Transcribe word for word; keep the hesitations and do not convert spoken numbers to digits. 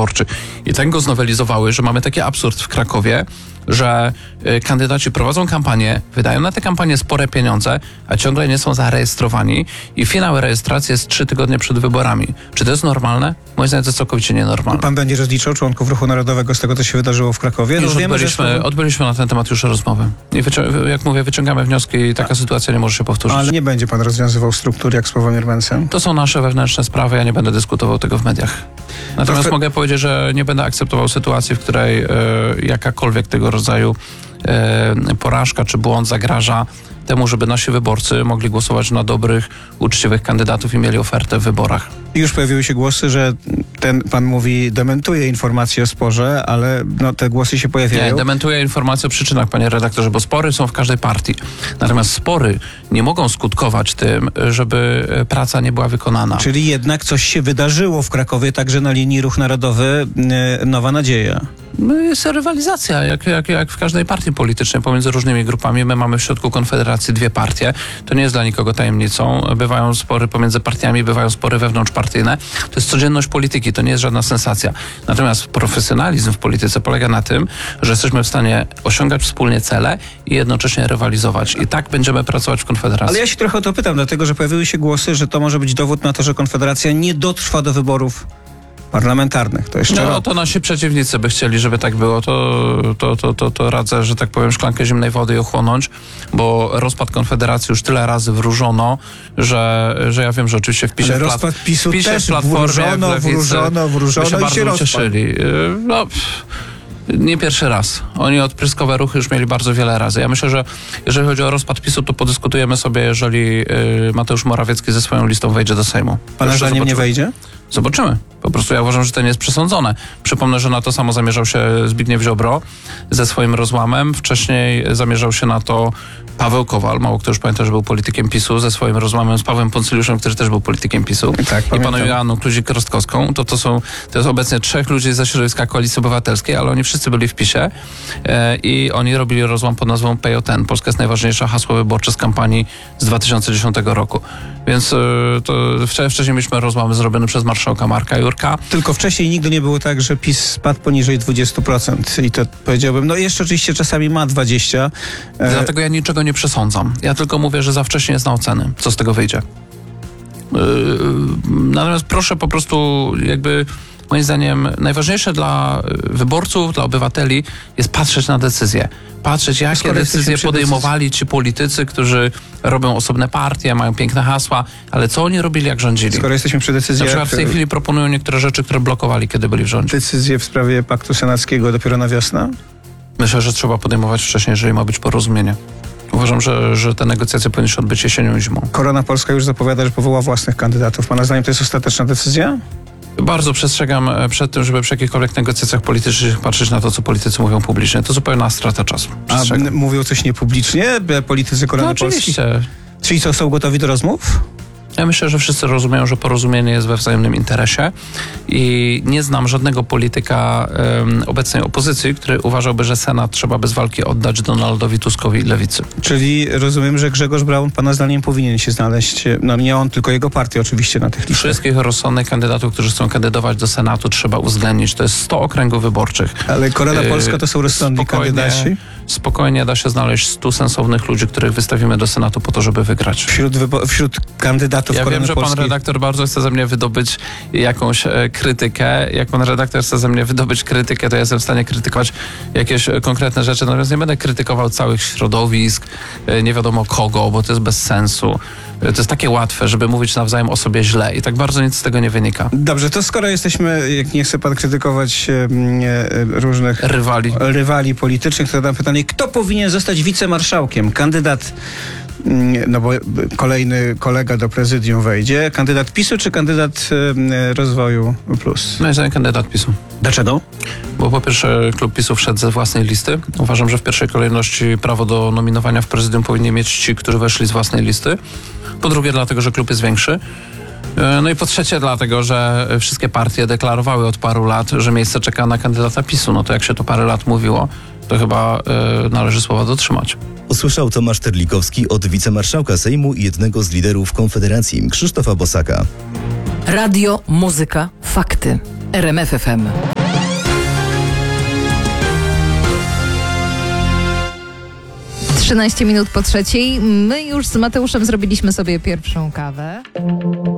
wyborczy. I tak go znowelizowały, że mamy taki absurd w Krakowie, że y, kandydaci prowadzą kampanię, wydają na te kampanie spore pieniądze, a ciągle nie są zarejestrowani i finał rejestracji jest trzy tygodnie przed wyborami. Czy to jest normalne? Moim zdaniem to jest całkowicie nienormalne. Pan będzie rozliczał członków Ruchu Narodowego z tego, co się wydarzyło w Krakowie? Już No, wiemy, odbyliśmy, że... odbyliśmy na ten temat już rozmowę. I wycią- jak mówię, wyciągamy wnioski i taka sytuacja nie może się powtórzyć. Ale nie będzie pan rozwiązywał struktur jak Sławomir Mencen? To są nasze wewnętrzne sprawy, ja nie będę dyskutował tego w mediach. Natomiast To... mogę powiedzieć, że nie będę akceptował sytuacji, w której e, jakakolwiek tego rodzaju e, porażka czy błąd zagraża temu, żeby nasi wyborcy mogli głosować na dobrych, uczciwych kandydatów i mieli ofertę w wyborach. Już pojawiły się głosy, że ten, pan mówi, dementuje informacje o sporze, ale no, te głosy się pojawiają. Nie, dementuję informacje o przyczynach, panie redaktorze, bo spory są w każdej partii. Natomiast spory nie mogą skutkować tym, żeby praca nie była wykonana. Czyli jednak coś się wydarzyło w Krakowie, także na linii Ruch Narodowy e, Nowa Nadzieja. No jest rywalizacja, jak, jak, jak w każdej partii politycznej pomiędzy różnymi grupami. My mamy w środku Konfederacji dwie partie. To nie jest dla nikogo tajemnicą. Bywają spory pomiędzy partiami, bywają spory wewnątrzpartyjne. To jest codzienność polityki, to nie jest żadna sensacja. Natomiast profesjonalizm w polityce polega na tym, że jesteśmy w stanie osiągać wspólnie cele i jednocześnie rywalizować. I tak będziemy pracować w Konfederacji. Ale ja się trochę o to pytam, dlatego że pojawiły się głosy, że to może być dowód na to, że Konfederacja nie dotrwa do wyborów parlamentarnych. To jeszcze No rok. to nasi przeciwnicy by chcieli, żeby tak było. To, to, to, to, to radzę, że tak powiem, szklankę zimnej wody i ochłonąć, bo rozpad Konfederacji już tyle razy wróżono, że, że ja wiem, że oczywiście w PiSie... Ale w rozpad PiSu w PiSie, też w Platformie, wróżono, w Lewicy, wróżono, wróżono by się i bardzo się rozpadł. ucieszyli. Yy, No... Pff. Nie pierwszy raz. Oni odpryskowe ruchy już mieli bardzo wiele razy. Ja myślę, że jeżeli chodzi o rozpad PiSu, to podyskutujemy sobie, jeżeli yy, Mateusz Morawiecki ze swoją listą wejdzie do Sejmu. Pana zdaniem nie wejdzie? Zobaczymy. Po prostu ja uważam, że to nie jest przesądzone. Przypomnę, że na to samo zamierzał się Zbigniew Ziobro ze swoim rozłamem. Wcześniej zamierzał się na to Paweł Kowal. Mało kto już pamięta, że był politykiem PiSu ze swoim rozłamem z Pawłem Poncyliuszem, który też był politykiem PiSu. Tak, I pamiętam. panią Joanną Kluzik-Rostkowską. To, to są to jest obecnie trzech ludzi ze środowiska Koalicji Obywatelskiej, ale oni wszyscy byli w PiSie e, i oni robili rozłam pod nazwą P J N. Polska jest najważniejsza, hasło wyborcze z kampanii z dwa tysiące dziesiątego roku. Więc e, to wcześniej mieliśmy rozłamy zrobione przez marszałka Marka Jurka. Tylko wcześniej nigdy nie było tak, że PiS spadł poniżej dwadzieścia procent. I to powiedziałbym, no jeszcze oczywiście czasami ma dwadzieścia procent. E... Dlatego ja niczego nie przesądzam. Ja tylko mówię, że za wcześnie jest na oceny, co z tego wyjdzie. Yy, natomiast proszę po prostu jakby, moim zdaniem, najważniejsze dla wyborców, dla obywateli jest patrzeć na decyzje. Patrzeć, jakie Skoro decyzje podejmowali ci politycy, którzy robią osobne partie, mają piękne hasła, ale co oni robili, jak rządzili? Skoro jesteśmy przy Na decyzjach... przykład w tej chwili proponują niektóre rzeczy, które blokowali, kiedy byli w rządzie. Decyzje w sprawie paktu senackiego dopiero na wiosnę? Myślę, że trzeba podejmować wcześniej, jeżeli ma być porozumienie. Uważam, że, że te negocjacje powinny się odbyć jesienią i zimą. Korona Polska już zapowiada, że powoła własnych kandydatów. Pana zdaniem to jest ostateczna decyzja? Bardzo przestrzegam przed tym, żeby przy jakichkolwiek negocjacjach politycznych patrzeć na to, co politycy mówią publicznie. To zupełna strata czasu. A m- mówią coś niepublicznie? Politycy Korony No Polskiej? oczywiście. Czyli co, są gotowi do rozmów? Ja myślę, że wszyscy rozumieją, że porozumienie jest we wzajemnym interesie i nie znam żadnego polityka um, obecnej opozycji, który uważałby, że Senat trzeba bez walki oddać Donaldowi Tuskowi i Lewicy. Czyli rozumiem, że Grzegorz Braun pana zdaniem powinien się znaleźć, no nie on, tylko jego partia oczywiście na tych listach. Wszystkich rozsądnych kandydatów, którzy chcą kandydować do Senatu, trzeba uwzględnić. To jest sto okręgów wyborczych. Ale Korona Polska to są rozsądni spokojnie, kandydaci? Spokojnie da się znaleźć stu sensownych ludzi, których wystawimy do Senatu po to, żeby wygrać. Wśród, wybo- wśród kandydatów Ja Korony wiem, że Polskiej... pan redaktor bardzo chce ze mnie wydobyć jakąś e, krytykę. Jak pan redaktor chce ze mnie wydobyć krytykę, to ja jestem w stanie krytykować jakieś e, konkretne rzeczy. Natomiast nie będę krytykował całych środowisk, e, nie wiadomo kogo, bo to jest bez sensu. E, to jest takie łatwe, żeby mówić nawzajem o sobie źle i tak bardzo nic z tego nie wynika. Dobrze, to skoro jesteśmy, jak nie chce pan krytykować e, e, różnych Rywali. rywali politycznych, to dam pytanie, kto powinien zostać wicemarszałkiem? Kandydat, no bo kolejny kolega do prezydium wejdzie, kandydat PiSu czy kandydat e, Rozwoju Plus? No jest kandydat PiSu. Dlaczego? Bo po pierwsze klub PiSu wszedł ze własnej listy. Uważam, że w pierwszej kolejności prawo do nominowania w prezydium powinni mieć ci, którzy weszli z własnej listy. Po drugie dlatego, że klub jest większy. No i po trzecie dlatego, że wszystkie partie deklarowały od paru lat, że miejsce czeka na kandydata PiSu. No to jak się to parę lat mówiło, to chyba yy, należy słowa dotrzymać. Usłyszał Tomasz Terlikowski od wicemarszałka Sejmu i jednego z liderów Konfederacji, Krzysztofa Bosaka. Radio, muzyka, fakty. R M F F M. trzynaście minut po trzeciej. My już z Mateuszem zrobiliśmy sobie pierwszą kawę.